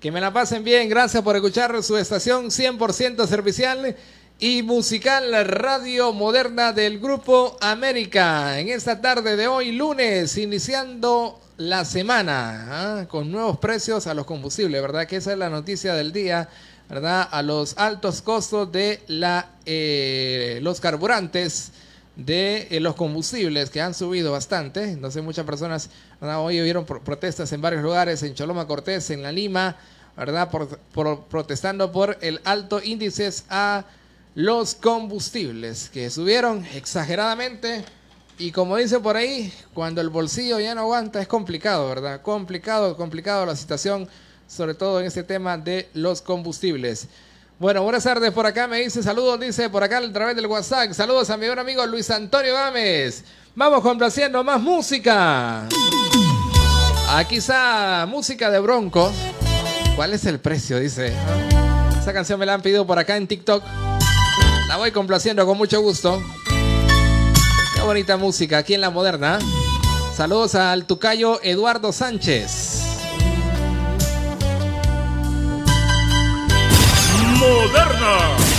Que me la pasen bien. Gracias por escuchar su estación 100% servicial y musical Radio Moderna del Grupo América. En esta tarde de hoy, lunes, iniciando la semana, con nuevos precios a los combustibles, ¿verdad? Que esa es la noticia del día, ¿verdad? A los altos costos de los carburantes, de los combustibles que han subido bastante. Entonces muchas personas, ¿verdad? Hoy hubieron protestas en varios lugares, en Choloma Cortés, en La Lima, ¿verdad? Protestando por el alto índice a los combustibles que subieron exageradamente. Y como dicen por ahí, cuando el bolsillo ya no aguanta es complicado, ¿verdad? Complicado la situación, sobre todo en este tema de los combustibles. Bueno, buenas tardes. Por acá me dice saludos, dice por acá a través del WhatsApp. Saludos a mi buen amigo Luis Antonio Gámez. Vamos complaciendo más música. Aquí está música de Bronco. ¿Cuál es el precio? Dice. Esa canción me la han pedido por acá en TikTok. La voy complaciendo con mucho gusto. Qué bonita música aquí en La Moderna. Saludos al tucayo Eduardo Sánchez. Moderna.